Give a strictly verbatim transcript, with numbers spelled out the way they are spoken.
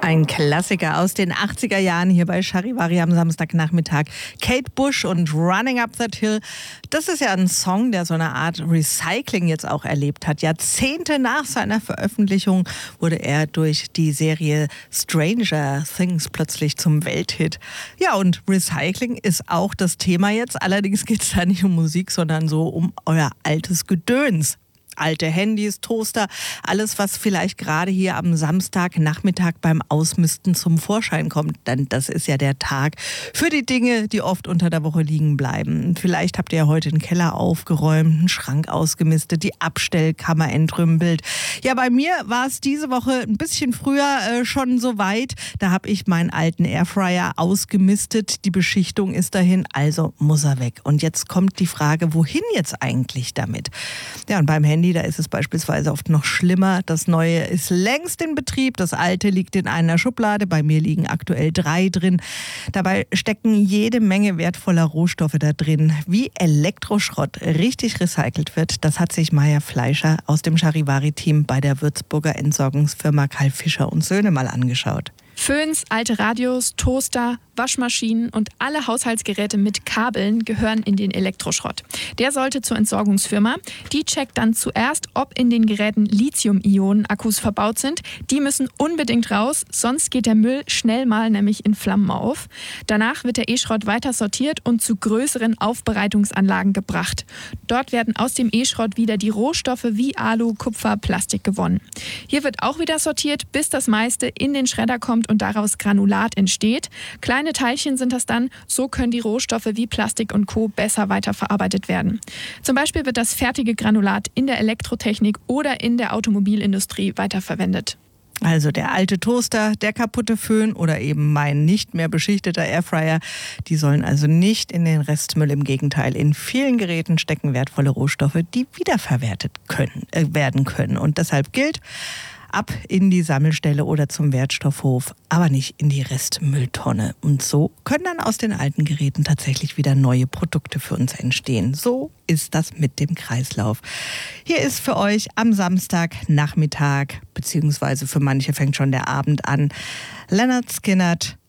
Ein Klassiker aus den achtziger Jahren hier bei Charivari am Samstagnachmittag. Kate Bush und Running Up That Hill. Das ist ja ein Song, der so eine Art Recycling jetzt auch erlebt hat. Jahrzehnte nach seiner Veröffentlichung wurde er durch die Serie Stranger Things plötzlich zum Welthit. Ja, und Recycling ist auch das Thema jetzt. Allerdings geht es da nicht um Musik, sondern so um euer altes Gedöns. Alte Handys, Toaster, alles, was vielleicht gerade hier am Samstagnachmittag beim Ausmisten zum Vorschein kommt. Denn das ist ja der Tag für die Dinge, die oft unter der Woche liegen bleiben. Vielleicht habt ihr ja heute einen Keller aufgeräumt, einen Schrank ausgemistet, die Abstellkammer entrümpelt. Ja, bei mir war es diese Woche ein bisschen früher äh, schon so weit. Da habe ich meinen alten Airfryer ausgemistet. Die Beschichtung ist dahin, also muss er weg. Und jetzt kommt die Frage, wohin jetzt eigentlich damit? Ja, und beim Handy, da ist es beispielsweise oft noch schlimmer. Das Neue ist längst in Betrieb, das Alte liegt in einer Schublade. Bei mir liegen aktuell drei drin. Dabei stecken jede Menge wertvoller Rohstoffe da drin. Wie Elektroschrott richtig recycelt wird, das hat sich Maja Fleischer aus dem Charivari-Team bei der Würzburger Entsorgungsfirma Karl Fischer und Söhne mal angeschaut. Föhns, alte Radios, Toaster, Waschmaschinen und alle Haushaltsgeräte mit Kabeln gehören in den Elektroschrott. Der sollte zur Entsorgungsfirma. Die checkt dann zuerst, ob in den Geräten Lithium-Ionen-Akkus verbaut sind. Die müssen unbedingt raus, sonst geht der Müll schnell mal nämlich in Flammen auf. Danach wird der E-Schrott weiter sortiert und zu größeren Aufbereitungsanlagen gebracht. Dort werden aus dem E-Schrott wieder die Rohstoffe wie Alu, Kupfer, Plastik gewonnen. Hier wird auch wieder sortiert, bis das meiste in den Schredder kommt und daraus Granulat entsteht. Kleine Teilchen sind das dann, so können die Rohstoffe wie Plastik und Co. besser weiterverarbeitet werden. Zum Beispiel wird das fertige Granulat in der Elektrotechnik oder in der Automobilindustrie weiterverwendet. Also der alte Toaster, der kaputte Föhn oder eben mein nicht mehr beschichteter Airfryer, die sollen also nicht in den Restmüll. Im Gegenteil, in vielen Geräten stecken wertvolle Rohstoffe, die wiederverwertet können, äh, werden können. Und deshalb gilt, ab in die Sammelstelle oder zum Wertstoffhof, aber nicht in die Restmülltonne. Und so können dann aus den alten Geräten tatsächlich wieder neue Produkte für uns entstehen. So ist das mit dem Kreislauf. Hier ist für euch am Samstagnachmittag, beziehungsweise für manche fängt schon der Abend an, Lynyrd Skynyrd,